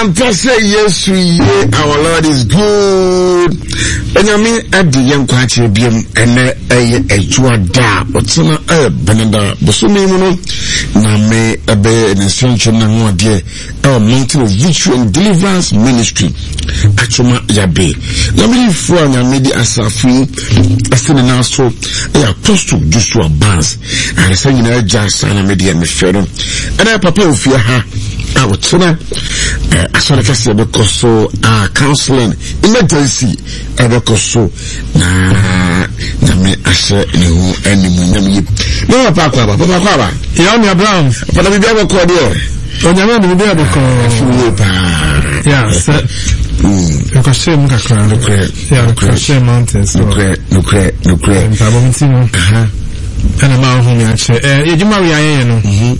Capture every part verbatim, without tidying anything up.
I'm say yes, we our Lord is good. And I mean, at the young quantity of him and a jua da, but some a Benada, Bosumi, Name, a bear, and essential Namo, dear, our mountain of victory and deliverance ministry. Achuma Yabe. Yamini for an media asafi, a sin now so a apostle Joshua Bans, and I say, you know, just and a media and the shadow. And I papa of your ha. I would say that as well as I because so uh counseling emergency I because so na na me ashe ni hu eni mu nyam yi no papa kwaba papa kwaba ya on your brown papa bi bia ko there onyama ni bia ko yeah so mm because shame ka kra no kra yeah because shame mountains no kra no kra no kra ntabo mtino aha ana ma hu mi ache eh ejuma wi aye no mhm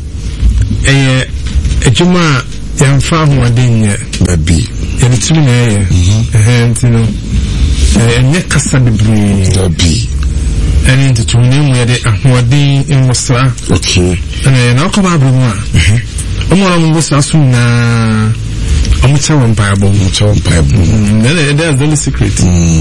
eh ejuma ya mfa ho adenya babi ya tumi na ye eh ntino eh enye kasa bebre babi ene ntumi mu ya de ahoden enwosra okay eh na ko ba bru mu a eh omo na mu wosra so na omo chawo mpaibo omo chawo mpaibo then that's the only secret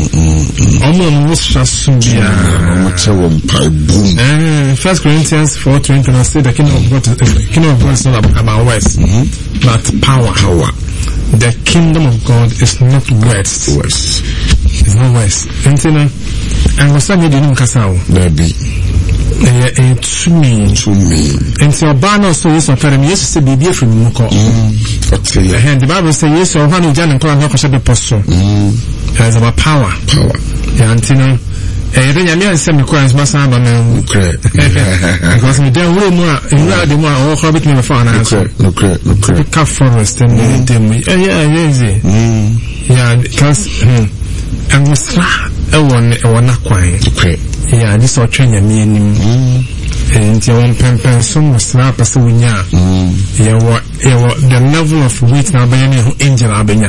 omo na wosra so bia omo chawo mpaibo eh First Corinthians four twenty and say the kingdom of God the kingdom of God is not about words but power power the kingdom of God is not words words it's not words ntino and was saying you kasao baby eh eh to me to me and oba no so yes offer me yes say bibi afri mu ko okay eh the Bible say yes o hanu jan nko na ko se be poso it's about power power yeah ntino eh then yami ansem me Christ masa ba na okay because me dey we mu a ina de mu a o ko bit me fa na okay okay okay ka forest and dem eh yeah yeah mm yeah because and we stra e won e won akwan okay yeah this or train yami anim and you want pempen some stra pass wunya yeah what yeah the level of weight na be any angel abenya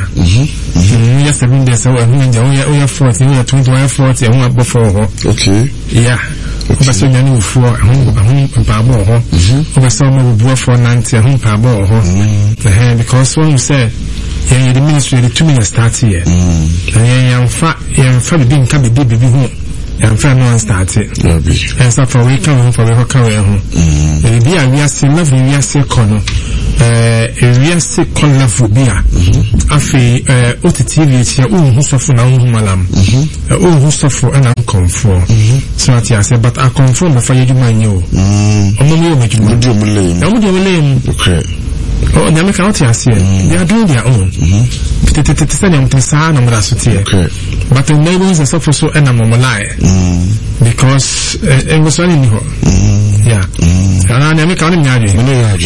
mhm yes seven days so angel we we forty we twenty we forty we above for okay yeah but so nyane ufo ahun pabo ho o so mo bu for ninety ahun pabo ho eh because when you say yeah the ministry the two minutes start here eh yeah fa yeah fa bi nka bi bi bi ho and friend no start it and so for we come for we come here ho eh bi a we are see love we are see kono eh we are see kono love bi a afi eh O T T V here o hu sofo na hu malam eh o hu sofo na confirm so at ya say but I confirm for you man yo omo mi o me juma do mo le na mo do mo le okay oh nyame ka what ya say they are doing their own tete say nyam tesa na mra so tie okay but the neighbors are suffer so and I'm lie because it was only me yeah and I make on me yaji me yaji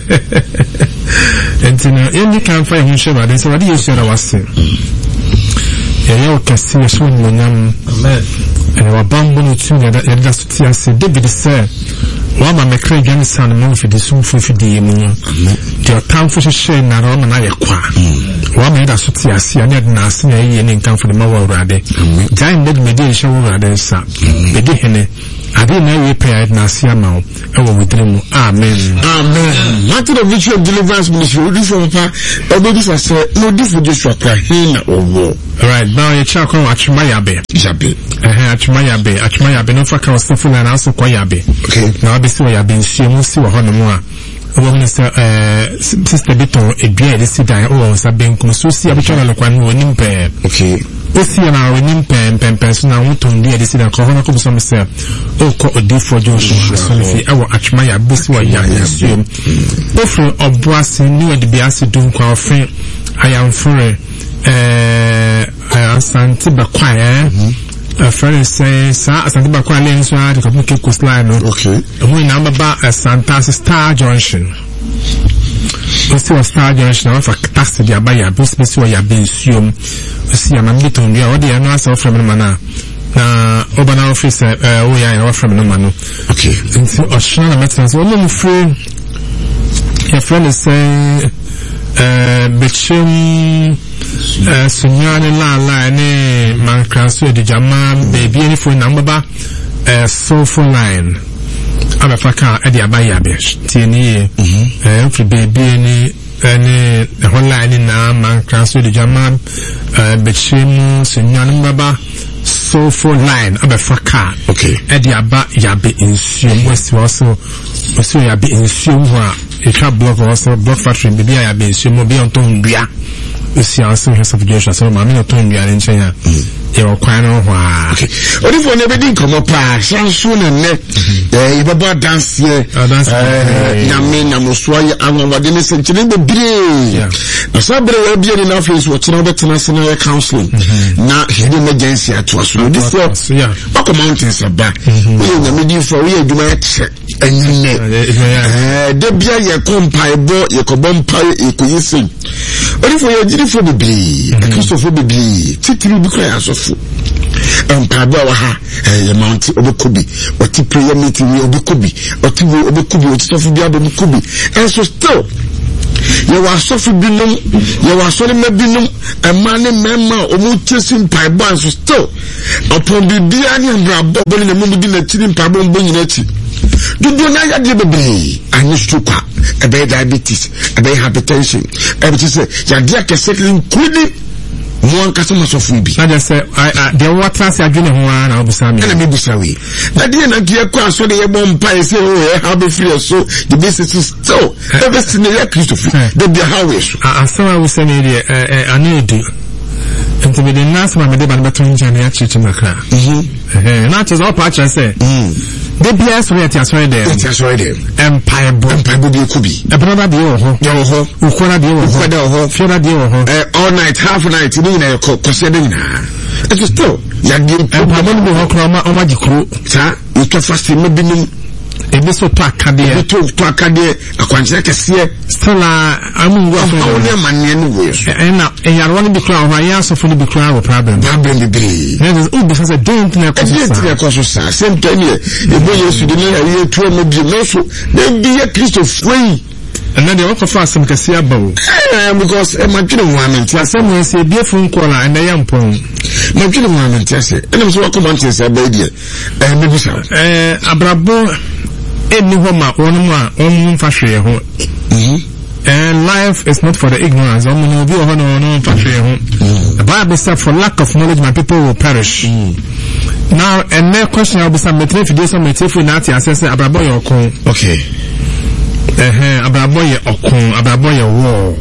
and you know any can find him sure but so what you said I was saying yeah you can see so nyam amen and our bambo no tun ya da so tie say David said wa ma mekra gyan san mo fi disum fu fi di mu the time for share na ro na ya kwa wa ma da so tie ase na na ase na yi ne nkan for the mawa urade giant made me dey show urade sa be dey hene ade na we pray na ase ama o e wo mudremu amen amen matter of visual deliverance ministry we do for papa obi for say no do for Joshua Kwahina owo right now you check on Achuma Yabe Yabe eh Achuma Yabe Achuma Yabe no fa ka stuff na na so kwa Yabe okay na be si Yabe nsie mu si wo hono mu a obo minister eh sister Beton edua de si dan o sa benkum so si abetwa na kwa no nim pe okay o si na we nim pe pe pe so na wuton de si dan ko hono ko so me say o ko odi for Joshua so fi e wo Achuma Yabe si wo ya nsie o fro oboase ni odi bi ase dun kwa ofin ayamfore eh asante bakwa eh a friend say sa asante bakwa le so a de ko ke coastline no okay we na ba Santa Star Junction o si wa Star Junction na fa taxi dia ba ya bus bus wa ya bensuom o si ya mambi to ndia o de no asa from no mana na obana office eh o ya ya from no mana okay so o shana metans o mo free your friend is say eh betchim eh sunyane la la ne man kraso de jama baby any phone number ba eh so phone line abafaka e de abaya be tie ni eh free baby ni any line na man transfer the German uh between Sunyan Baba so for line abefa car. Okay. E di aba yabe insuo west also so yabe insuo wa e tra block also block factory be ya yabe insuo mo be on ton dua. Esi also has of Joshua so ma me no ton dua nchen ya. E o kwan no hwa. Okay. Odi for ne be din komo pa sanso na ne eh ibaba dance here. Eh na me na muso ya anwade ne senchine be bire. Na sabre we bia ni na face wo china be tena se na counseling. Na hede emergency ato so this year. Yeah. Bako mountains aba. We na me din for we aduma ya che anyine. Eh de bia ye kompa ebo ye kobompa ye koyisi. Odi for ye jiri for bibli. Christopher bibli. Titiri bi kwa aso um Pabwa ha eh Mount Obekobi what prayer meeting we Obekobi what we Obekobi what stuff we Obekobi and so still you are suffering binum you are sorry me binum a man memma omu chasing Pabwa and so still upon the biani and brabo boli na mumu di na chini Pabwa mbonyi na chi dudu na ya de bebe ani suka ebe diabetes ebe hypertension ebe say ya dia kese including one customer of Fubi. I just say, I, the water say, I don't know why I'll be Sammy. And maybe sorry. That didn't get quite so the bomb pie say, oh, how be free so the business is still. Everything they are Christopher. They be how wish. I saw I was saying, I need to. And to be the last one, I did about twenty and actually to my car. Not as all patch I say. The B S rate is right there. It's right there. Empire Boy. Empire Boy could be. A brother deal. Yo, Ukwana deal. Fiona deal. All night, half night, you know, considering her. It's still. Yadi, I'm going to walk around my crew. Sir, you can fast in maybe. Ebi so to akade e to to akade akwanche kese still I'm going to only man anyway and now and you want to be crown why you so for the crown problem problem be be there is oh because I don't know cause so same time here e boy yesu de na here to no bi no so dem be Christo free and then they walk fast some kese about eh because e ma twene one tia some we say be phone call and they am pon ma twene one tia say and so what come on say be there eh me bisa eh abrabo any homa onuma onum fahwe ho and life is not for the ignorance omo no bi ho no no fahwe ho the Bible says for lack of knowledge my people will perish now and next question I'll be some metre fi dey some metre fi na ati assess abrabo ye okun okay eh abrabo ye okun abrabo ye wo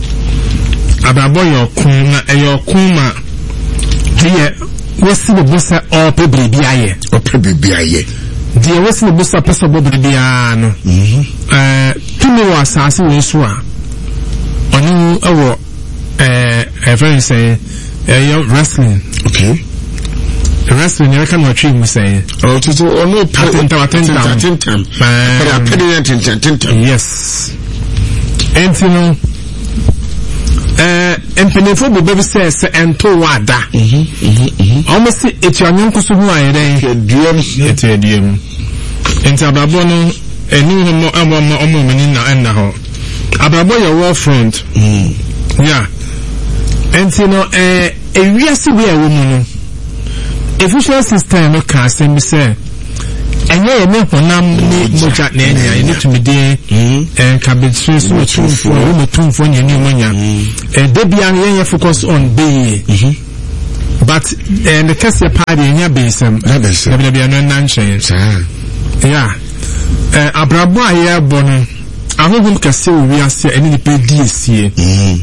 abrabo ye okun na e okun ma here we see the boss all people bi aye all people bi aye the was the best possible biano. Uh, to me was as we saw. On you, our uh, very say, uh, wrestling. Okay. Wrestling, you can watch him say. Oh, to oh no, patent, patent, patent, yes. And you know, uh, and Penifo baby says, and to wada. Almost it's your uncle so why they it's a dear. Into Ababono, a new more woman in the end. Ababoya war front. Yeah. And you know, a real severe woman. If you shall system of cast and be said, and you know, for nam moja nenya, you need to be there and cabbage sauce or two for a room or two for your pneumonia. And they be an focus on B. But and the case party in your base, there will be an non-change. Yeah. Uh, Abrabo aye bono. Ahogum kase we ase eni pe D S C. Mhm.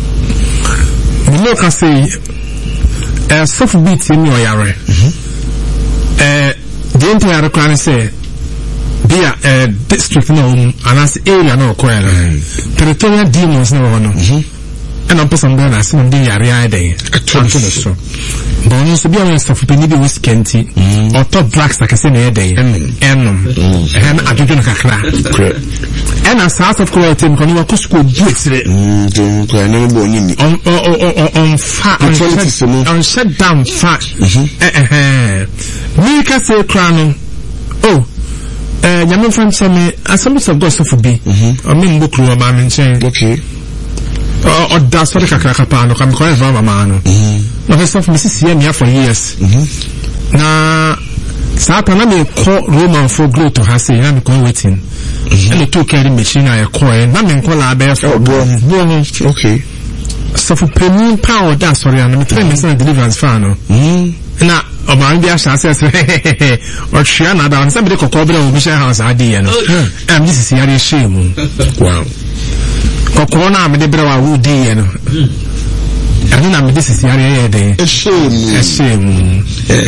Me look say eh soft beat ni oyare. Mhm. Eh the entire plan say be a district no anas area no kwela. Territorial demons no hono. Mhm. And I'm person there na some dey yare aye dey. Atwanto no so. Bono so be a stuff pe ni be whiskey or top blacks like I say na dey. Enom. And ajojo no kakra. And as south of Korea team kon wa school buitre. Mm, ko na bo ni. On on on fa on shut down fa. Eh eh. Me ka say krano. Oh. Eh nyame fan say me Assemblies of God so for be. Mhm. O me mbokru o ma me nchen. Okay. Oh, that's what the kakra no come correct mama no. Mhm. No first of me see me for years. Mhm. Na Satan na me call Roman for grow to her say na me go waiting. And the two carry machine I call na me call la be for bon. Okay. So for premium power that sorry and me tell me say deliverance fan no. Mm. Na oba bi a sha say or share na da somebody kokko bra o mission house ade no. Am this is here shame. Wow. Kokko na me de bra wa wo dey no. And na me this is here here dey. A shame. A shame.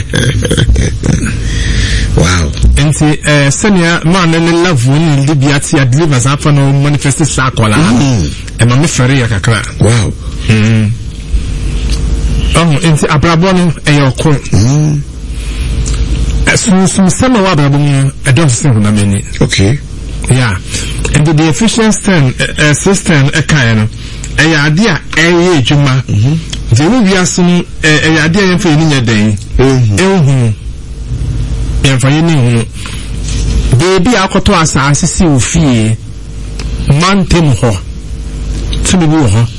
Wow. And see, uh, senior man and love when Libiati had delivered up on manifested sacola. And my ferry a crack. Wow. Mm. Oh, and see, Abrabon, a your court. So, some summer Abrabon, I don't think on a minute. Okay. Yeah. And the efficiency uh, system, a kind a idea, a juma. There will be some a idea for any day. Eh, for any baby akoto asase si ofie mantem ho tumi bu ho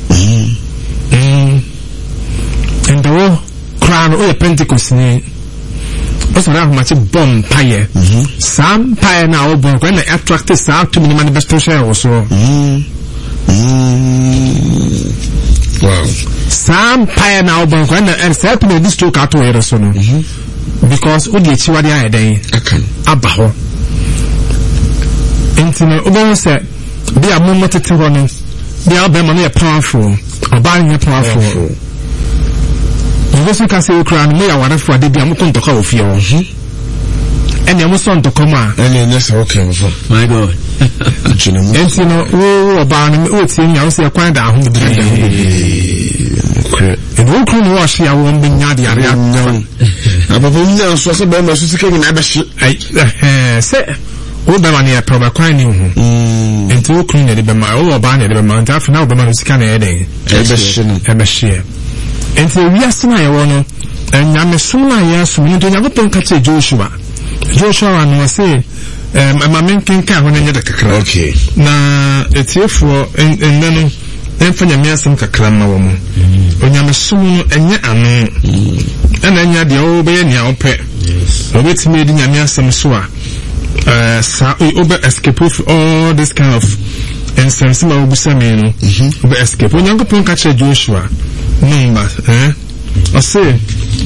mm and the crown o Pentecost ni o so na ma ti bomb paye sam paye na o bon when attract sa to me manifestation also mm wow sam paye na o bon when and say to me this talk ato here so no because o dey chiwade ayeden akan abaho entine obo se bi amommo tete ho no bi abema no powerful oba nye powerful you go say okra no ya ware for de bi amko ntoka ofie ho ene mo so ntoko ma ene ne se okay mo my god entine wo oba no o tie nya o se kwan da ho okay and wo kru no wash ya wo mbenya de are anyo ababo nya so se be ma so sike na abeshi eh se wo be ma ne proba kwan ni hu mm enti wo kru ne de be ma wo oba ne de be ma nta fa na wo be ma sika na eden abeshi no abeshi enti wi asema ye wo no enya me so na ya so ni to nya go pon ka che Joshua Joshua no say um ma men kenka ho ne nya de kakra okay na etiefo ennenu enfanya miasem kakra ma wo mu onyamesum no enye ano ena enya de o be nya ope obetime di nyamiasem so a uh sa obe escape all this kind of instance ma obusame no obe escape onyankopon ka che Joshua number eh o say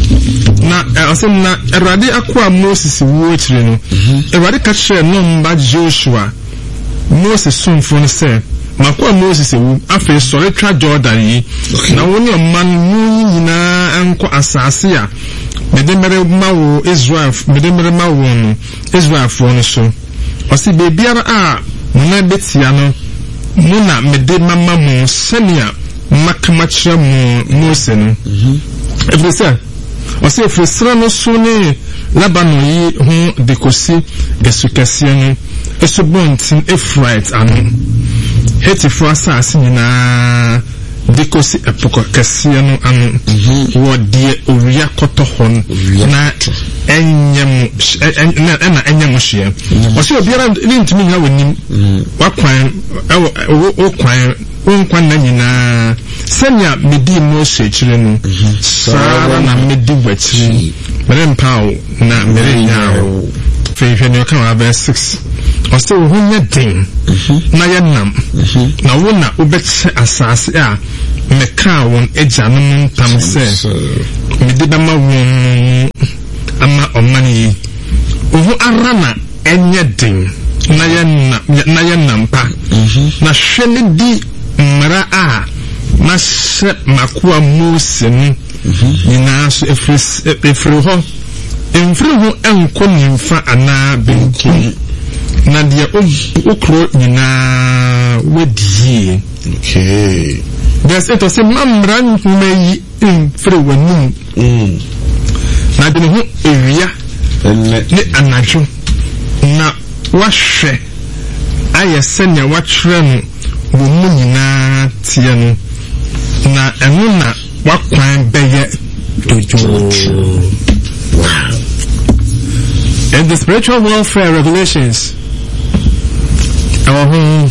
na o say na erade akwa Moses wo chire no erade ka che number Joshua Moses sunfo no say makwa Moses ewu afi sore twa Jordan yi na woni man mu nyina anko asase a mede mere mawo Israel mede mere mawo no Israel fo no so osi bebiara a mona betia no mona mede mama mu senia makama kire mu Moses no every say osi efresra no so ne Labano yi ho dekosi esukase no esobontin Efrait ano heti for asase nyina dekosi epoko kase no ano wo de owia koto hon na enyem na enyem hye o se obiara ni ntimi nya wonim wakwan o kwan o kwan na nyina senya medi mo hye no sara na medi bachiri mere mpawo na mere nyawo fe ne kan aba six o se wo nya den na ye nam na wo na obetse asase a meka won agya no ntam se medi ba ma won ama omani ohu arana enye den na ye na na ye nampa na hwene di mara a na se makoa Mose ni nyina so efris efri ho enfri ho enko nimfa ana benki na dia okro nyina wedi okay there's it was a mamran meyi enfri wani mm na de ho ewia ne anajo na wahwe ayesenya wachre no wo mu nyina tie no na enu na wakwan beye dojo wow. And the spiritual welfare regulations our home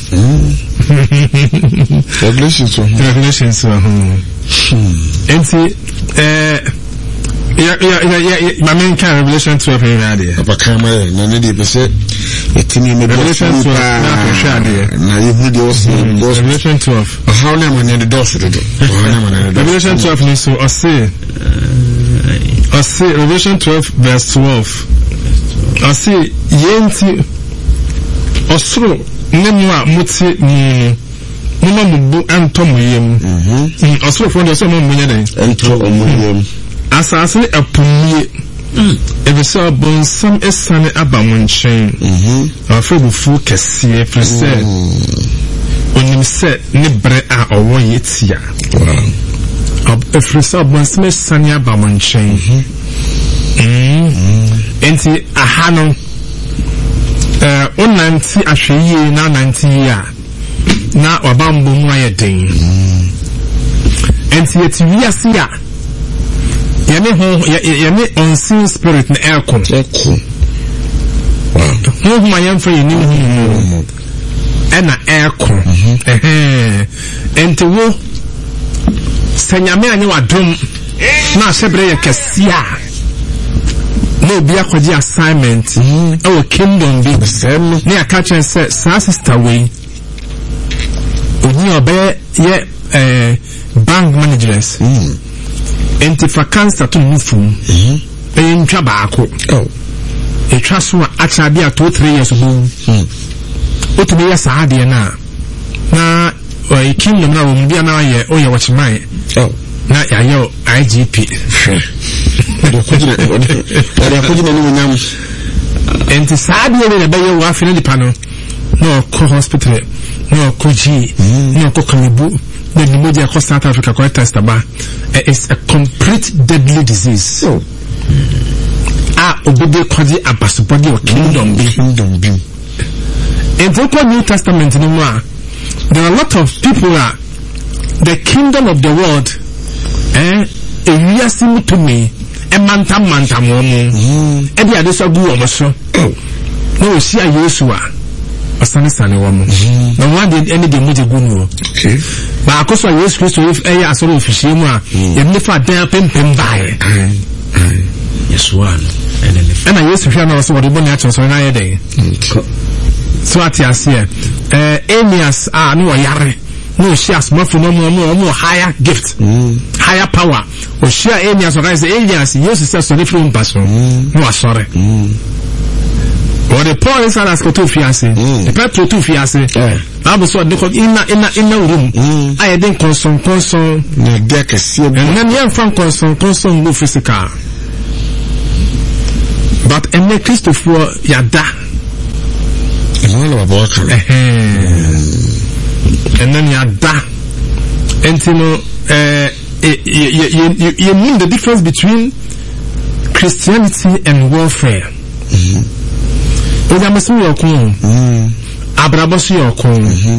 regulations regulations and see uh Yeah, yeah, yeah, yeah. My main kind Revelation twelve in idea. Papa Kama, no need to say. Revelation twelve. Now you hear the Revelation twelve. How long on the doors to do? Revelation twelve needs to or say. Or say Revelation twelve verse twelve. Or say yenti osro nemwa muti ni. Mama mubu antomo yem. Mhm. Osro for the same munya den. Antomo yem. Asase apumie. Mm. Ebe so bon some esane aba mo nchen. Mhm. Afa bufu kese frese. Onim se ne bre a owo yetia. Wow. Ab efrese bon some esane aba mo nchen. Mhm. Mhm. Enti ahano eh onanti ahweye na nanti ya. Na wabambo mu ayeden. Mhm. Enti eti wiase ya. Yane ho yane unseen spirit na aircon. Aircon. Wow. No my for you new. Ena aircon. Eh. Enti wo sanyame anye wadom na sebre ye kesia. No bi akwaji assignment. E wo kingdom bi sem. Na aka chen say sa sister we. Oni obe ye eh bank managers. Mm. Enti fa cancer to mufum mhm e ntwa baako oh e twa so acha bia two three years ago mhm otume ya saade na na o kingdom na wo bia na ye o ye watchman oh na ya yo I G P de kujina de kujina ni nyam enti saade we be ye wa fi ni pano no ko hospital no ko ji no ko kanibu the pneumonia across South Africa quite test about it's a complete deadly disease. So ah obede kwaji abasopodi o kingdom be kingdom be. In the New Testament no more there are a lot of people are the kingdom of the world eh e wiase to me e manta manta mo mo e dia de so gu o so no si a Yesu a asane sane wo mo na one day any dey moje gu no okay ba akoso Yesu Kristo if e ya asoro ofihie mu a ye me fa dan pempem bae Yesu an ene na Yesu hwa na so wo de boni a chonso na ye den so atiase eh Enias ah no yare no shares mafu no mo mo higher gift mm. higher power o share Enias rise Enias Yesu say so different person no asore mm. Or the poor is as to fiase the petrol to fiase I was so the in in in room I didn't consum consum na deck and then you from consum consum no physical but and the Christopher yada and then yada and you know uh you you mean the difference between Christianity and warfare. Mm-hmm. Ojamesi yokun mm abrabosi yokun mhm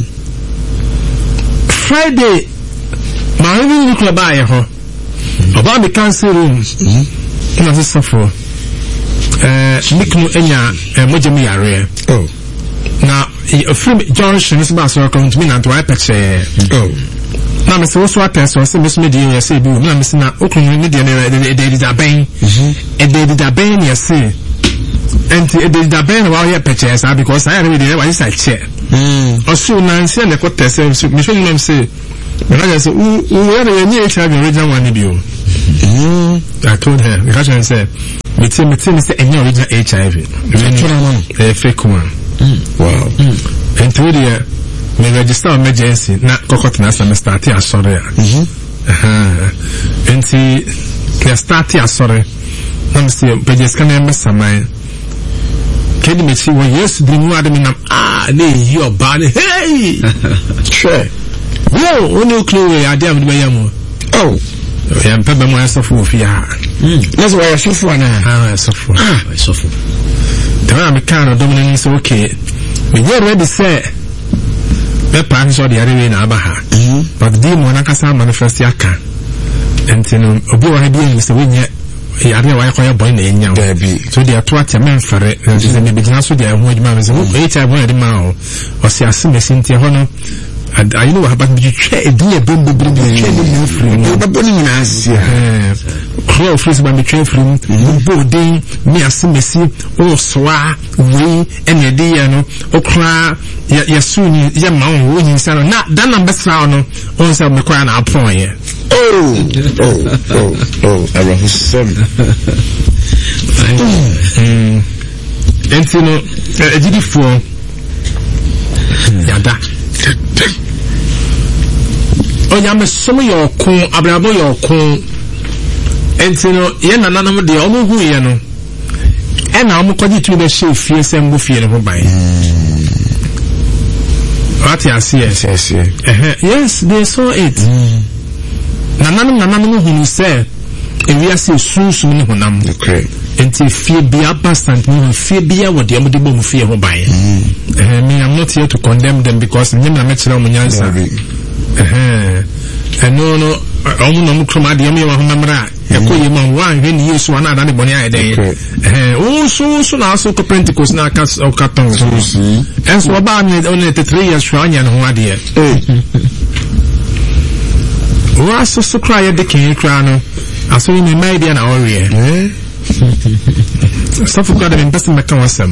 Friday ma even look ba ye ho oba be cancel room mhm na se suffer eh miknu enya mojemi yare oh na from Junction is ba so come to me na to apeche oh na me se wo so atest so se me so me di ye se bi na me se na okun ni di na de de da ben mhm e de da ben ye se and it the ben while here purchase because I already there was like chair mm also Nancy and the quarter say me show you say me I say who where the new H I V original one bio mm I told her because I said me tell me tell me say any original H I V a fake one mm wow mm and to the me register emergency na kokot na some start here sorry mhm uh and see they start here sorry I'm say pages can remember some Kedi me see when yes the new adam na ah na your body hey sure whoa no clue I dem be yam oh yam pe be mo asofo ofia mm that's why asofo na ah asofo ah asofo then am kan do me say okay me get ready say be pan so the area na aba ha but the mo na kasa manifest aka entino obi wa bi en say we nye yare wa yakoya boy na enya so they are to at men fere so they be gina so they are ho adwuma me say wo H I V na de ma o o se ase mesintie ho no and I know about the chair, dear Bimbo, bring the chair from the burning as Crow Frizz by the chair from Bodin, Mia Simisi, or Swa, we, and the Diano, or cry, Yasuni, Yamon, winning sound, not that number sound, or some the crown upon you. Oh, oh, oh, oh, I was son. And you know, I did it for Yada. Oh, yeah, some of your coon, Abrabo, your coon. And you know, Yana, none of the other who you know. And I'm going to the show, fierce and buffy and by. What yes, yes, yes, yes, they saw it. Nana, Nana, who said, if we are so soon, okay. And if fear be a bastard, no fear be a what the other bomb fear will buy. Me, I'm not here to condemn them because I'm not natural Munyansa. And no, no, I'm not from Adiami or Hamara. I call you man one when you use one other bonny day. Oh, so soon also Copernicus now cast or carton. And so about only the three years from Yan Huadia. Oh, I saw so cry at the king crown. I saw him in my idea an hour. Stuff got an investing mechanism.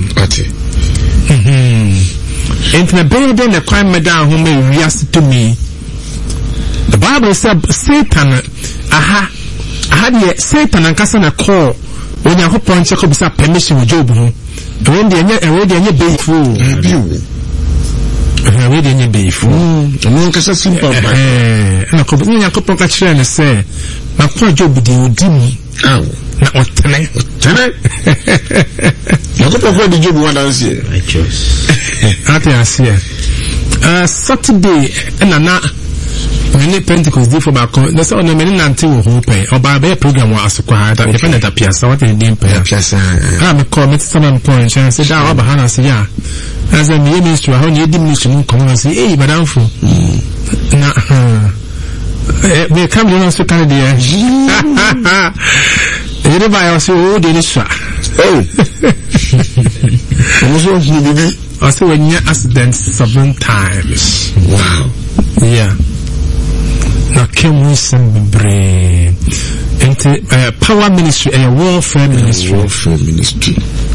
And the baby then the crime madam who may react to me. The Bible said Satan, aha, I had yet Satan and Cassan a call when you hope on check up with permission with Job. When they are already in your bay fool. Already in your bay fool. And one simple. And a couple of couple of children say, my poor Job, they would do me. Na otene otene na ko pofo di job one dance here I chose ati asie uh Saturday na na many Pentecost dey for back na so na many nante wo hope oba be program wa asokwa ha da defend that piasa what dey dey piasa ah me call me some point and say da oba ha na say ya as a me ministry how you dey ministry mun come and say eh madam fo na me come you know so kind of there everybody was so delicious. Oh, I saw when you accident seven times. Wow. Yeah. Now came with some brain into uh, power ministry and uh, warfare ministry. Warfare ministry.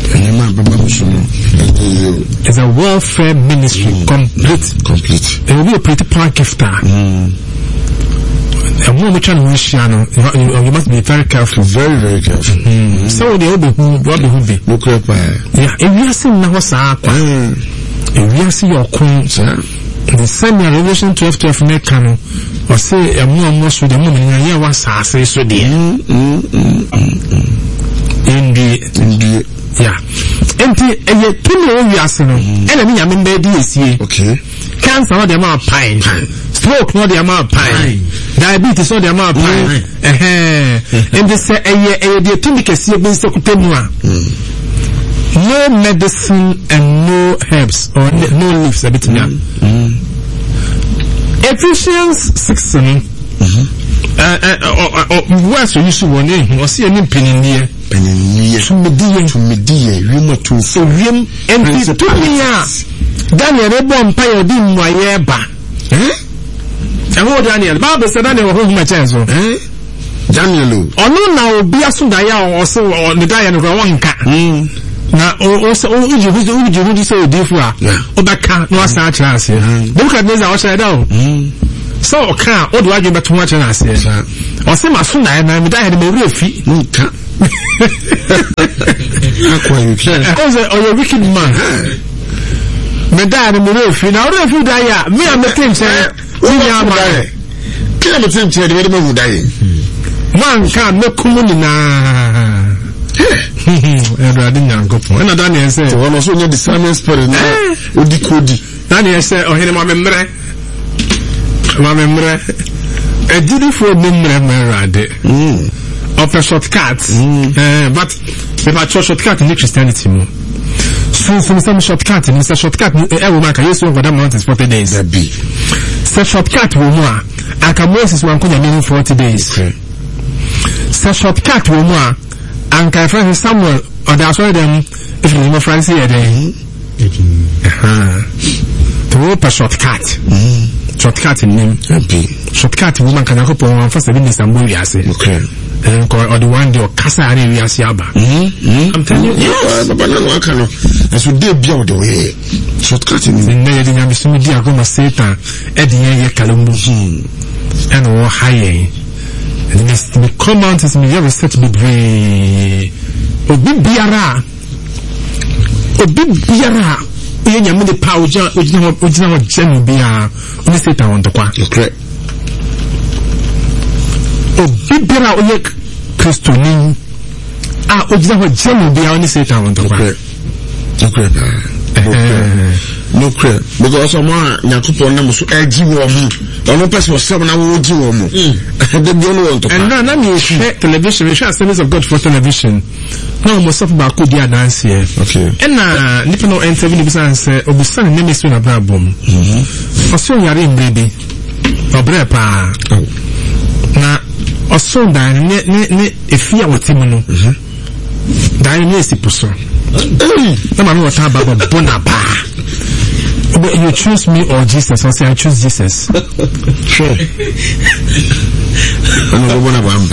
It's a warfare ministry. Mm. Complete. Complete. It will be a pretty power gifter. Mm. And when we try to wish you, you must be very careful. Very, very careful. Mm-hmm. So the other who, what who be? Look up. Yeah, if you are seeing now what's up, if you are seeing your queen, the same Revelation twelve twelve make canon, or say a more and more with the moment in a year was I say so dear. Indeed, indeed. Yeah. Empty a year two more years, and I mean, I'm in bed this year. Okay. Cancer, not the amount of pine. Stroke, not the amount of pine. Diabetes, not the amount of pine. And they say, a year, a year, two because you've been so continuous. No medicine and no herbs or no leaves, a bit now. Ephesians sixteen. What's your issue one name? Or see any penny near. Penny near to Media, to Media, rumor to so him and his two years. Daniel, a bomb pile dim my eba. Eh? And who Daniel? Bible said Daniel who my chance. Eh? Daniel. Or no, now be a Sundaya or so on the Diana of one cat. Now, also, oh, you would you would say different. Oh, that can't no start chance. Look at this outside down. So, can't, what do I give back to watch and I say? Or say my son, I am died in a real feet. No, can't. Oh, you're a wicked man. Me dad in the roof, you know, if you die, me and the thing say, we are my. Kill the thing, said, where the man die. One can't no kumuna. I didn't go for another. Daniel said, one also the Simon Spirit now. Udi Kodi. Daniel said, oh, here, my memory. My memory. A duty for memory, of a shortcut. But if I chose shortcut in Christianity, so from some shortcut, and it's a shortcut, every man can use over that month is forty days. That be. So shortcut will more. I can Moses one could have forty days. So shortcut will more. And can find Samuel, or that's why them, if you remember Francis here, then. To open a shortcut. shortcut nim shortcut woman can go for one for seven days and we ase okay and or the one day kasa are we ase aba I'm telling you yes baba na no aka no so dey bia the way shortcut nim na ye dey am so di agoma satan e dey ye kalumbu and wo high and the comment is me you research be brave obi biara obi biara ye nyamu de pa oja ojina ojina ojenu bia oni satan won to kwa okay obi biara oye kristo ni a ojina ojenu bia oni satan won to kwa okay okay no clear because someone Yakupon na so eji wo mu ono person sem na wo ji wo mu de bi ono won to and now na me share television we share Service of God for television no mo suffer ba ko dia dance here okay and na nipa no interview bi san say obusan ne me so na bra bom mhm oso yare mbrebe obre pa na oso da ne ne ne efia wotimu no mhm da ne esipuso eh na ma no wata ba bona ba. But you choose me or Jesus? I say I choose Jesus. Sure. I'm not going to bamba.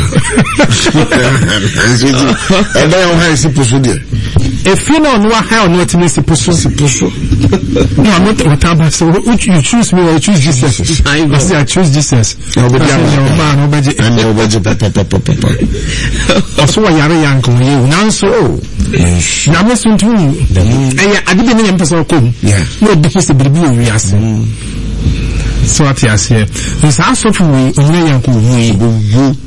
I don't know how it's supposed to do. If you know how not to miss a person, no, I'm not what about. So you choose me or you choose Jesus? I say I choose Jesus. Nobody, man, nobody, and nobody, papa, papa, papa. Also, I am young. You now so. Now listen to me. I didn't even person come. Yeah. No difference between we are. So what you say? It's also for we only young we.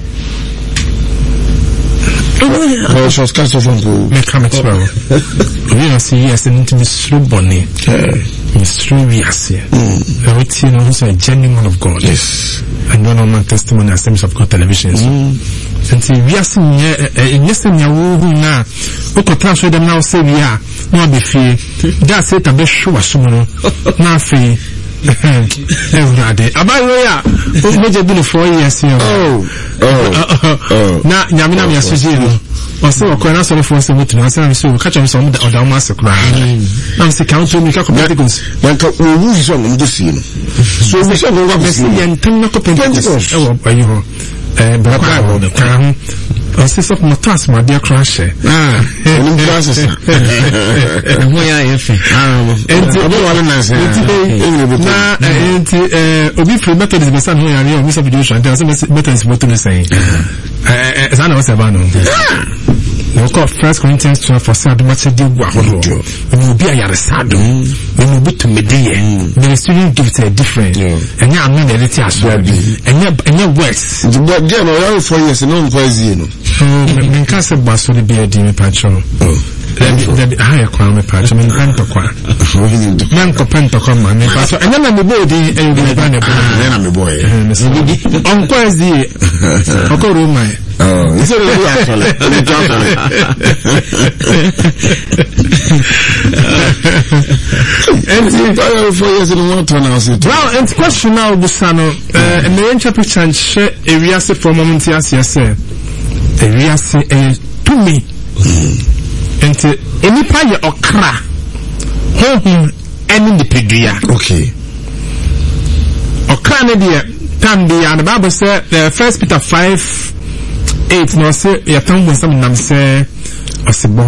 Oh, so it's cast off on go. Make come as well. We are see yes, and to Miss Ruboni. Miss Ruby, I see. Everything who's a genuine of God. Yes. And one of my testimony as Service of God television. And see, we are seeing yes, and you now. Who could transfer them now? Say we are not be free. That's it. I be sure someone now free. Every day. About where? What you do for years? Oh, oh, oh. Now, Yamina, me associate. Also, a corner sort of force to meet us, and so catch on some of the master cry. I'm the council, make up Pentecost. When we is on the scene. So we shall go up the scene and turn up Pentecost. Oh, by you, and Bravo, the crown. I say something my task, my dear crusher. Ah, and classes. And where I am. And Obi free method is the son who are here, Mister Video, and there's a method is what to say. As I know, Savano. We call First Corinthians twelve for sad much a deal. We will be a Yarasado. We will be to Medea. The student gives a different. And now I'm not a little as well. And your words. But again, I have four years and no poison. Oh, Casa Basso be a demon patron. The higher crown of patch, I mean, Pantaqua. Manco Pantacom, and then I'm a boy, and then I'm a boy. On Quasi, Okoruma. Oh, it's a little actually. And four years in one turn house. Well, and question now, Busano, uh, and the entropy change share a reassay for moment, yes, yes, sir. A reassay to me. And any pie or cra home and the pedia. Okay. Or cranedia, Tandy, and the Bible said, the First Peter five eight, no, say, your tongue was some nam say, a sibo.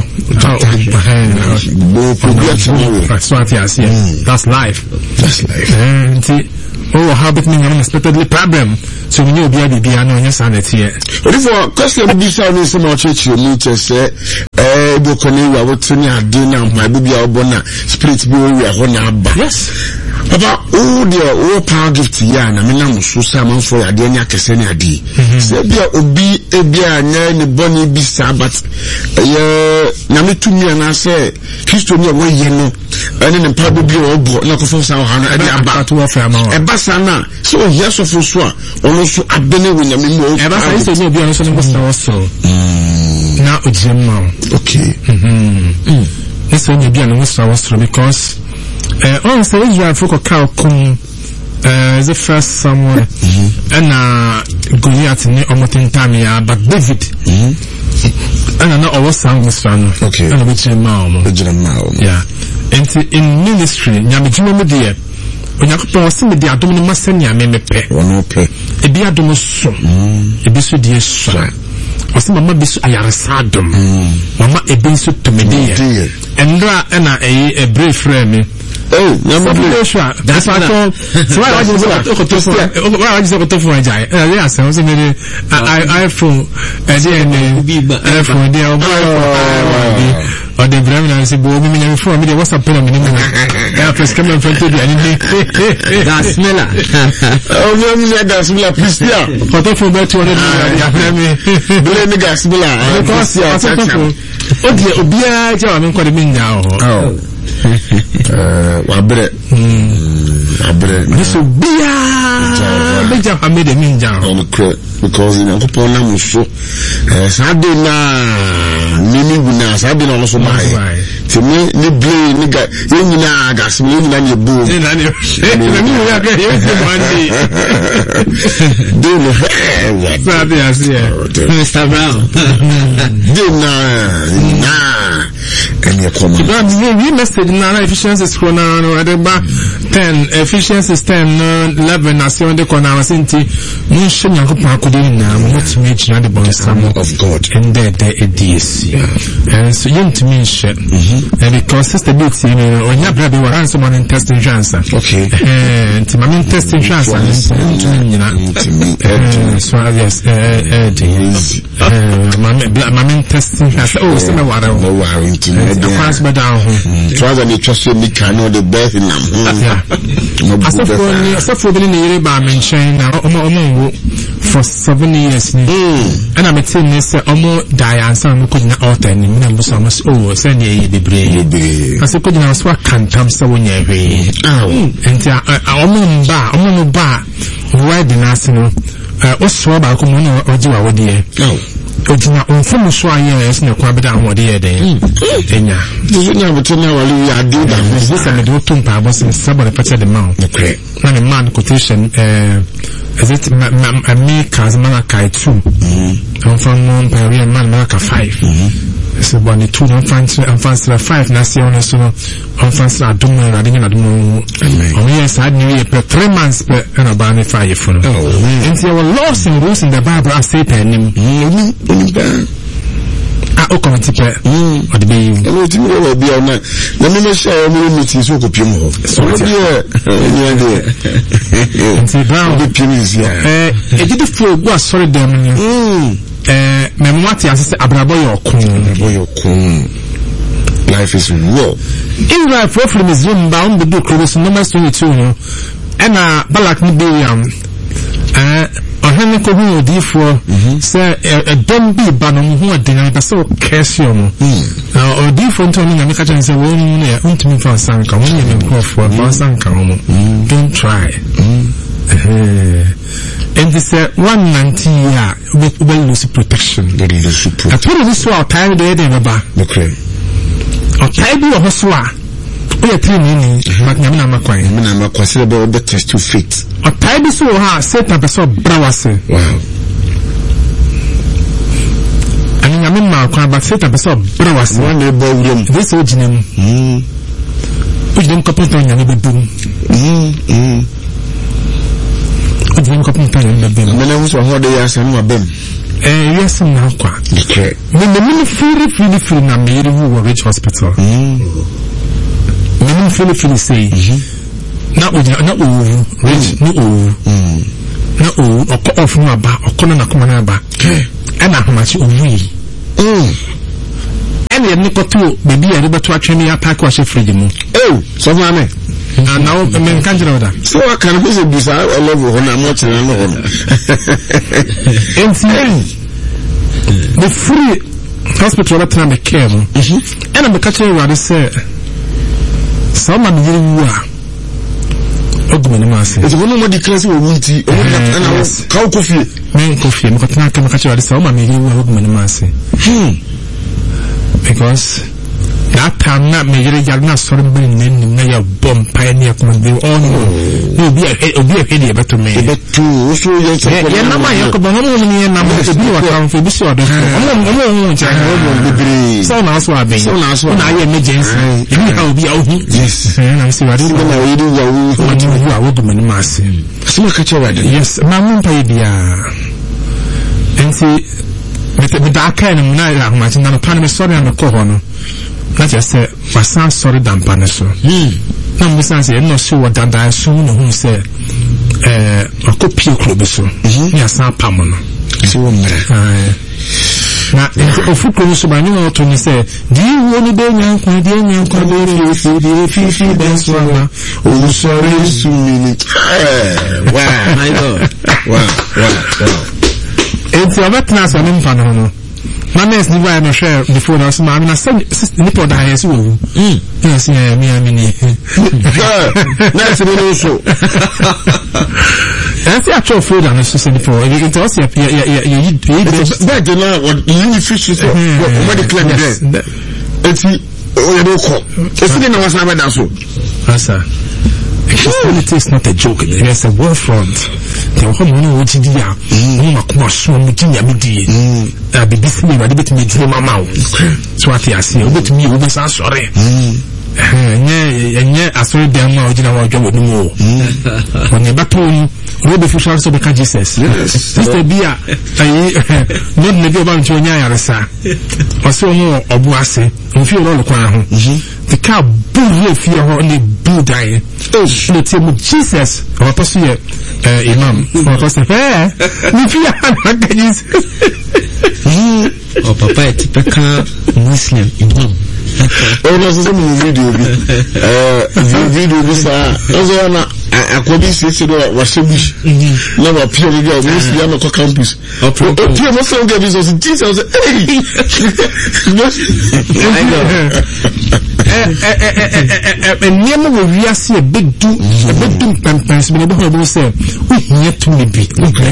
That's life. That's life. And oh, how bit me unexpectedly problem. So we know be a baby, I know your sanity. But if a question be sounding so much, you need to say, eh, Bokoni, I would turn your dinner, my baby, our bonnet, split be we are one abba. Yes. About all the all power gift, yan, I mean, I'm so salmon for a denia Cassania D. Sebia Obi, Ebia, Nan, Bonnie, be Sabbath, eh, Nami to me, and I say, History away, you know, and then probably all brought not for some hundred about to offer a basana. So, yes, of Fuswa, also I've been with them. Ever since you be honest, also. Now, Gemma. Okay. Hmm. This will be an also because. Uh, on so Israel folk cow kum uh the first someone and uh Goliath ni omotin tamia but David and na owo sound son okay and we change mom yeah and in ministry nyame juma me there Onyankopɔn se me de adom no masanya me mepe ono pe e bi adom so e bi so die so ose mama bi so ayaresa adom mama e bi so tomede endra na e e brief frame me oh nyama bi that's why so so why I just okoto for why I just okoto for jai eh ya say so me I iPhone e dey na iPhone dey o or the brand and say bo me me for me dey WhatsApp pay me me ya first come in front of you and that's mela oh me me that's mela please yeah okoto for bet two hundred ya me bele me gas mela because ya o die obia ja me nkwade me nya ho eh wabre wabre this obia beja ha me de me nya ho because in Yankopon na muso eh sade na nini guna sade na so mai ti me ni blay ni ga yenyina gas me yenyina ni bu ni na ni ni ya ga ye mandi do no sade asia Mister Brown do na na any come but we message na efficiency score na no e ba ten efficiency ten eleven na se on the corner na senti mun hye Yankopon akode na what me gina the bonsam of God and there there a D C and so you to me share and because sister bit you know on your brother we ran someone in testing chance okay and to my testing chance and you know so yes eh eh my my testing chance oh so me wara no wara into the pass by down try to trust me can know the best in am asafo ni asafo bi ni yire ba mention na omo omo for seven years ni and I'm telling you say omo die ansa mo ko na altar ni na mbuso mo oh say na e bebre ase ko na so akantam say wonya hwe ah enti omo mba omo mba why the national o so ba ko mo na oji wa wodi e ojina onfo so aye es na kwa beda ho de ye den enya you na beto na wali ya do da this am do to mpa boss somebody put the mouth okay na the man quotation eh is it me cause Malachi two I'm from one Parian man Malachi five so when the two don't fancy I'm fancy five na see on so I'm fancy I don't know I didn't know oh yes I knew per three months per and about me five for oh and there were laws and rules in the Bible I say per name ah o come tipe o de be you no ti me we bia na na me me share mo meeting so ko piem ho so bia nya de nti brown de piem is ya eh e did fo go asori dem ni eh me mo ati asese abrabo yo kun abrabo yo kun life is war in life for from is zumba on the book cross number twenty-two no ena balak ni Biriam eh ohene ko hu odifo se e don bi ba no hu adena ba se o kesio mo na odifo nto ni nyame ka chan se wo mu ne untimi fa sanka wo ne nkofo fa sanka mo don't try eh and this uh, one ninety year we will lose protection we lose protection I told you so our time there dey ba okay okay bi wo so a o ye tiri ni mak nyame na makwan nyame na makwan se be be test to fit okay bi so ha Satan be so brawase wow ani nyame makwan but Satan be so brawase one dey bo wurem this o jinem mm o jinem kapon nyame be bum mm mm o jinem kapon nyame be bum me na so ho de ya san wa bem eh yes na kwa okay me me me free free free na me ru Rich Hospital mm me feel feel say na o na o Rich no o na o okọ of no aba okọ na nakoma na aba e na ahmachi owi mm ene ye nikoto baby ya rebeto atwene ya pack wa she fridge mu eh so for me and now me kan jira oda so I can be a bisa I love ho na mo chere no ho enti the free hospital that na me care no ene me ka chere wa say sama mi yiri wa oguma ni ma se e so no mo di class wo wunti o mo na ka ko fie me ko fie me ko tana ka me ka chere wa sama mi yiri wa oguma ni ma se hmm because that time na me yiri jar na sorry be nen na ya bomb pioneer come they all know obi obi ehwe de beto me beto so ye so ye na ma ye ko bo no ni na ma obi wa kan fo bi so odo omo omo omo ncha omo bebre so na so aben so na so na ye emergency ebi ha obi awu yes na si wa de na we do ya wo ko ti wu awu do mani ma se asima ka che wa de yes ma mun pa ye bia enti met met da kan na ya ma tin na pa na me sorry na ko ho no na just say wasan sorry dampa ne so na mo san say no so wadanda so no hu say eh akopie kuro so ya san pam no si wo mra na ofuko so ba ni o to ni say di wo ni be nyan kwa di nyan kwa be ri fi di fi fi ben so na o sorry su mini wow my god wow wow wow enti obatna so ni mpa no no my nurse ni why no share before na so ma na say ni po da yes wo mm yes yeah me am ni nurse ni no so and see actual food and so say before you can tell us yeah yeah yeah you eat that you know what you fish so what the claim there enti o ye do ko esi na wasa ba da so asa Christianity is not a joke. There's a war front. The woman who did ya, whom I come so much in your body. I'll be listening, but it me dream my mouth. So what I say, over to me, over sorry. And yet, I saw them now, you know, I go with more. When you battle, no the officials of the Jesus. Sister Bia, I not maybe about Jonia, sir. Or so more of Boise, if you're all the crown. The cow boo if you're only boo dying. Oh, the team of Jesus, or Apostle Imam, or Apostle Fair. If you are Jesus. Oh, Papa, typical Muslim Imam. Oh, no, so many video. Uh, video this, uh, also, I could be sitting or was so much. Never appear with your Muslim campus. Oh, Pierre was so good, Jesus. I know. And never will we see a big do a big do pampers, but I will say, we here to me be,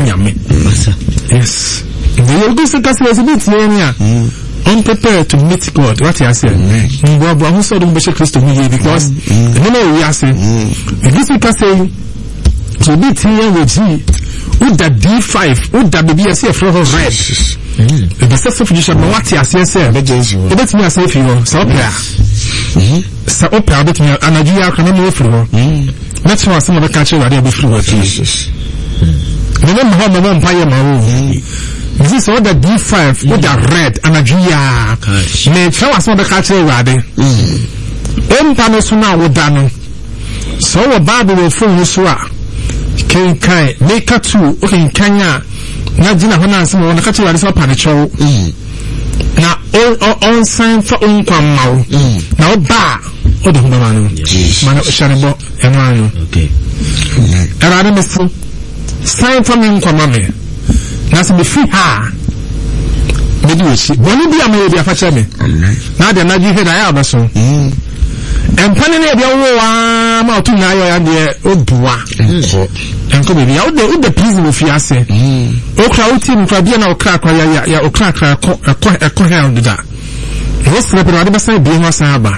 yes. The August Castle is a bit near. Unprepared to meet God. What you say? Bob, I'm also doing Bishop Christ to me because you know we are saying. This we can say to be here with you. With the D five, with the B B S F from red. The best of you shall know what you say. Let me say for you. So opera. So opera, but me and you can move through. That's why some of the country are there before Jesus. Remember how my vampire my this is all the D five with the red and a G R. Me tell us what the culture ready. Um, Panosuna would done. So a Bible will phone Usua. King Kai, make a two, okay, Kenya. Najina Hana, some on the culture is up on the show. Now, all on sign for Unquam Mau. Now, bar. Oh, the Humano. Mano Shanibo, and Mano. Okay. And I don't sign from Unquamame. Now, some free ha. Maybe we see. When you be a maybe a father me. Now, the Nagi head I have so. And Panini, the old one, to Naya and the old bois. And come be out there with the prison of Fiasse. O crowding for being our crack or ya or crack a coherent that. What's the other side being a Saba?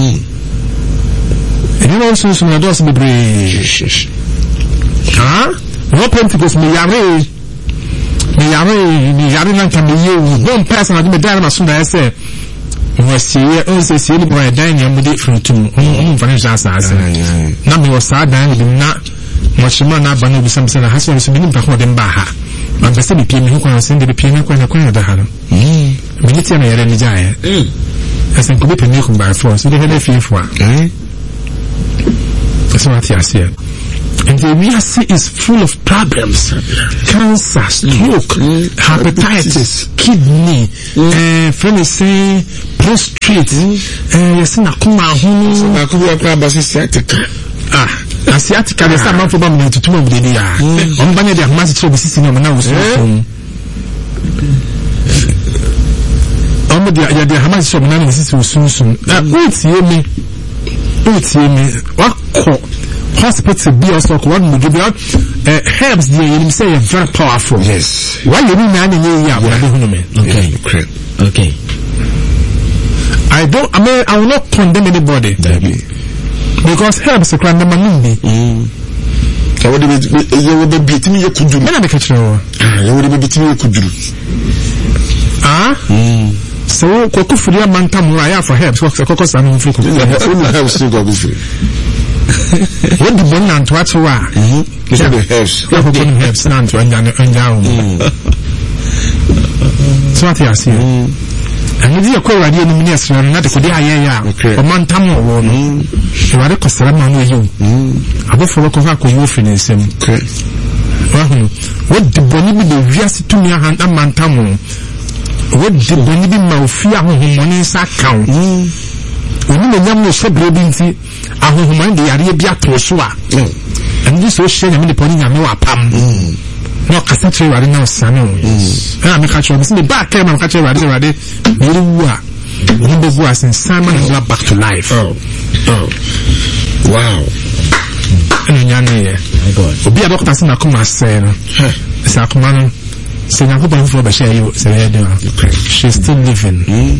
And you also some of those be brave. Huh? No Pentecost me yare. Me yare, me yare nan can be you. One person I do me down as soon as I say. Was here, oh, say, see, the boy dying and with it from two, um, financial assassin. Now, me was sad, and do not much more not, but no, some said, has also been back with them Baha. But the same P M who can send the P M when I quit the Hannah. Military and any giant. As in could be new by force, so they had a few for. That's what I say. And the R C is full of problems. Cancer, stroke, mm. hepatitis, mm. kidney, mm. uh, friend say prostrate, uh, yes, nakuma hunu. Nakuma kwa sciatica. Ah, sciatica. There's some for them to two of the day. On banya they must show the system now. On the they have show now the system soon soon. Ah, wait, you me, wait, you me. What? Hospital be also one would give out herbs they say are very powerful. Yes. Why you mean nine yeah, okay. Okay. Okay. I don't I mean I will not condemn anybody. Because herbs are crime money. ka wode be ye wo be bitimi ye kuduru me na be kachiro ah ye wode be bitimi ye kuduru ah mm so kokufuri amanta mu aya for help so kokosa no mfiri kokufuri only help still go free what the bon and to what wa mhm you say the helps what the helps and to anja anja so what you see and the ko radio no minister na de ko dia ye ya o manta mu wo no e ware ko salama no yi mhm abofo ko ha ko yi ofin nsem okay what the boni bi de wiase tumi ahan amanta mu what the boni bi ma ofia hohomoni sa kan oni me nyam no shebre bi nti ahohomani de yare bi ato so a and this so share me de poni nyame wa pam no kasa tre ware na osane ah me ka cho me ba ka me ka che ware ware me ru a oni be go asen Simon and back to life oh oh wow and nyane ye my god obi a doctor say na kuma say no sa kuma no say na ko ba for ba share you say there she's still living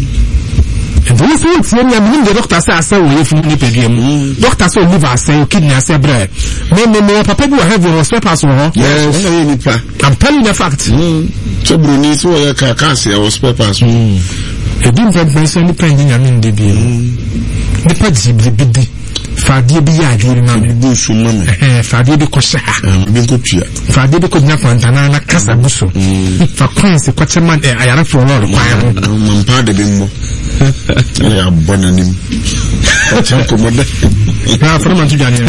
and we see it here na the doctor say say we fu ni pediem doctor say liver say kidney say bread me me me papa bi have your spare pass ho yes ni pa I'm telling you the fact so bruni so ya ka ka say your spare pass e dim vet person ni pending am in the bi ni pa ji bi bi fadie bi ya adwiri na me bu su na me eh fadie bi ko sha bi ko tua fadie bi ko nya kwantana na kasa buso fa kwanse kwacheman eh ayara for lord kwan no man pa de bi mo ya bonanim cha ko modde na forma tu jani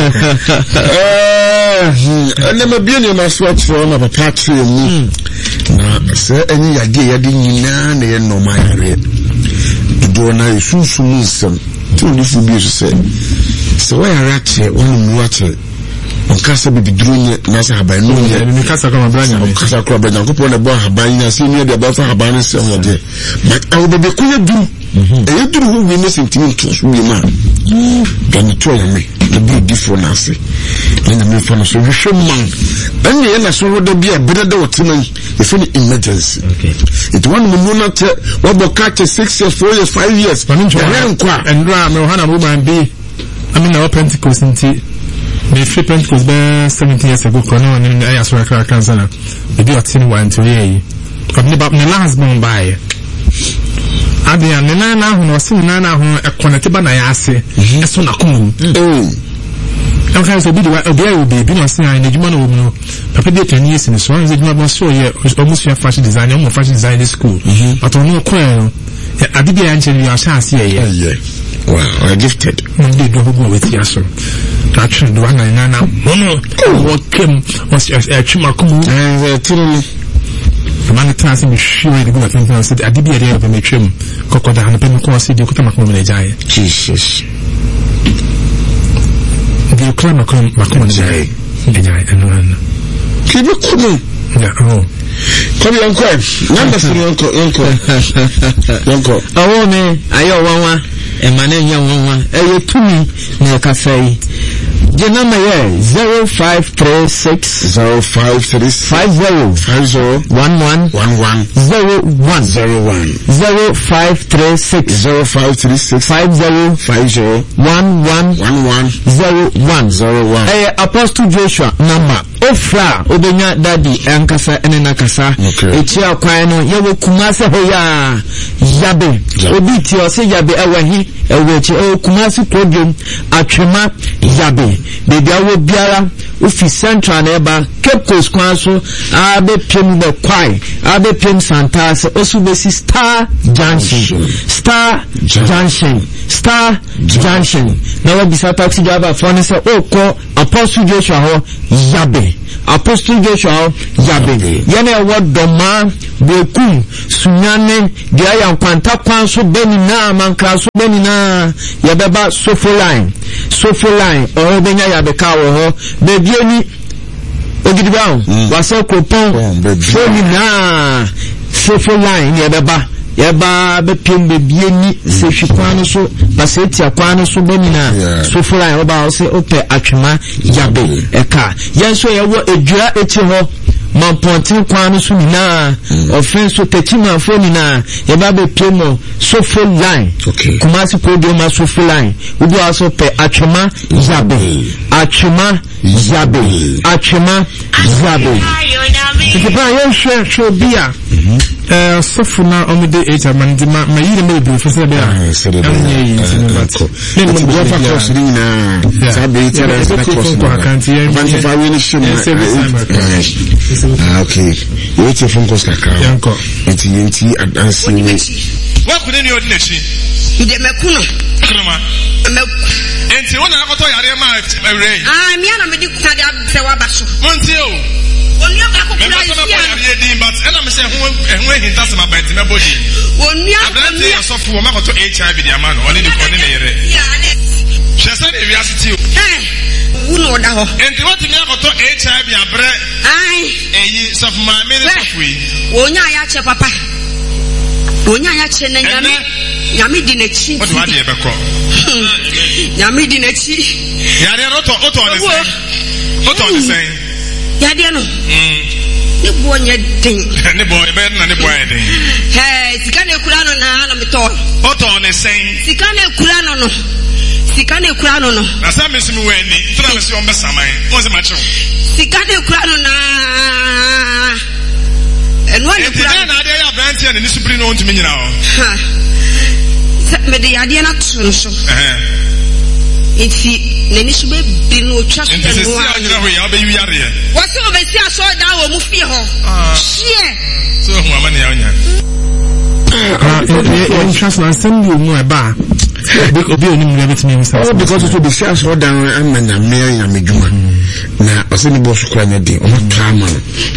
eh ene ma bi ni ma swatch for na papa tre mu na se enyi yade yade nyina na ye no ma yare do na yesusu mu nsem tu ni fu bi se so why are at one mu at on kasa bi bidrunye na sa haban no ye ni kasa kama branya on kasa kama branya ko po na bo haban na si ni de ba fa haban se on de but I will be kuya dum e yeduru hu wi ne sentiment to so bi ma dan to ya me the big difference and the me for so we show man and ye na so do bi e bede de woteman e fi ni emergency okay it one mu na te wo bo catch six years four years five years panin cho and ra me hana mu man bi I mean our Pentecost inti me free Pentecost be seventeen years ago kono and I aso akra cancer na e bi otin one to ye but me ba me last born by abi an na na hu no sin na na hu e connect ba na ya ase e so na komu oh am kan so bi de obi ayo bi bi no sin an ejuma no no papa de ten years ni so an ejuma ba so ye almost your fashion design almost fashion design school but on no ko abi bi an chen ya sha ase ye yeah wow I gifted no dey do go with yaso actually do an na na no what came was a chuma komu eh tiri man trans me sure the go at and said adibi area of me trim kokoda and pen ko see the kota makomo na jai Jesus the claim makomo makomo jai jai and one kibe komo yeah oh kobi onko number three onko onko onko awo me ayo wanwa e mane nya wanwa e yetumi na kasai Jenama ye zero five three six zero five three five zero five zero one one one one zero one zero one zero five three six zero five three six five zero five zero one one one one zero one zero one. Eh Apostle Joshua number ofra obenya daddy ankasa ene nakasa echi akwan no ye wo kumase ho ya yabe obi ti o se yabe ewahi ewechi o kumase podium atwema yabe bebi awo biara ofi central na eba Cape Coast kwan so abe pem be kwai abe pem Santase osu besi Star Junction Star Junction Star Junction na wa bisa taxi driver phone say okọ Apostle Joshua ho yabe Apostle Joshua yabe yana ewo doma bekum sunyane dia ya kwanta kwan so beni na mankra so beni na yabeba sofo line sofo line o benya yabe ka wo ho bebi oni ogidibawo wase kopon foni na sofo line yabeba yaba be pem bebi ni se hwikwan so baseti akwan so beni na sofo line oba o se ope atwema yabe eka yenso yewo edura eti ho Mampontin kwano so nyina offense so techima fo nyina ye ba be pemo so full line okay Kumasi podium so full line we do also pe Atwema Yabe Atwema Yabe Atwema Yabe the ba ye share show bia eh sofuna omide eight man di ma yire me be for say bia ah say bia then mo go for course ni na sabe ite na course ko akanti ye ban fa we ni shima ah okay we te phone course kaka yanko enti enti adansi we wa kune ni odinachi ide mekuno krama enti wona akoto yare ma awre ah mi ana me di kuta da se wa ba so monti o oni aba ko kura isi ya di but ena me se ho ho hinta se ma benti me body oni abranti asofu wo makoto H I V di amano oni ni ko ni ne yere chese ni wi asiti o eh wunu oda ho enti wati mi akoto H I V abre ai eyi sofu ma me ni sofu yi onya ya che papa onya ya che na nyame nyame di na chi what wa de be ko nyame di na chi ya de roto oto on the same oto on the same ya de no mm ne bo nya den ne bo e be na ne bo e den eh sika na kura no na na me to oto on the same sika na kura no no sika na kura no no na sa me sumi we ni tra me si on be saman mo se ma chew sika na kura no na eno na kura na ade ya branti na ni supri no ntumi nyina ho ha me de ade na tun so eh enti na ni so be bi no twa so enti se si akira ho ya be yu yare ye wase o be si aso da wo mu fie ho hie so hu amane ya onya ah e interest na assembly mu e ba obi oni mu bit me oh because it will be shares or down and na me ya medjuma na aseni bo so kra nya de o trama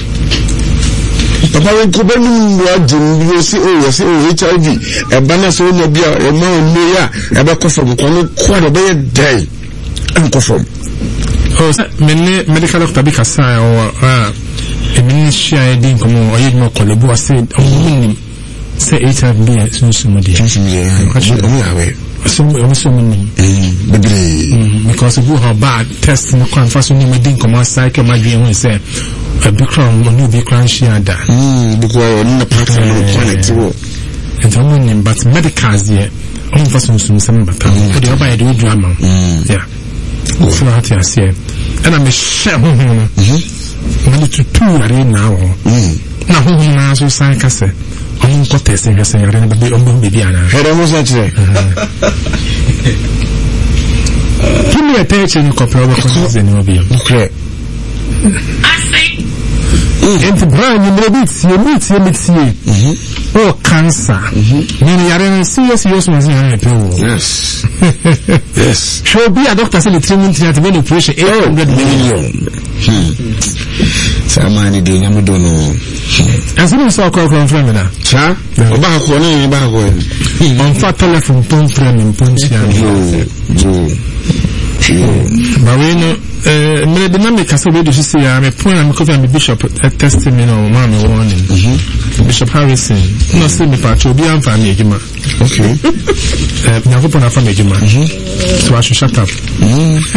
papa we ko benu wa jin bi si o ya si o H I V e bana so na bia e ma o no ya e ba ko fam ko no ko de be dai an ko fam oh menne medical doctor bi kasa o ah e minni share din ko mo o yedmo ko le bo ase o minni se H I V so so mo di so mo ya o mi awe so mo so mo ni mm bebre because bu how bad test no kan fa so ni me din ko mo cycle ma dwen won say a big crown no be crown share da mm because on the pattern no planet wo and so mo ni but medicals here on fa so so some bata o de oba e do drama yeah so hat ya say and I'm share ho ho no mhm to two are now mm na ho ho na so sai ka say on ko test e say are na be on be bia na here mo say say give me attention ko problem ko say no be okay enti brand ni mrebit sie mit sie mit sie mhm oh cancer mhm ni yare serious serious man yare pe o yes yes show be a doctor say the treatment that when operation eight hundred million hmm samani de nyamu do no asini so ko ko friend na cha oba ko ni ba ko on fa telephone pon friend pon tia jo ba we no eh me de na me kasa we do see ya me pon am ko fa me bishop testimony no ma me warning mhm Bishop Harrison no say me pa cho bi am fa me ejuma okay eh na ko pon afa me ejuma mhm so I should shut up mhm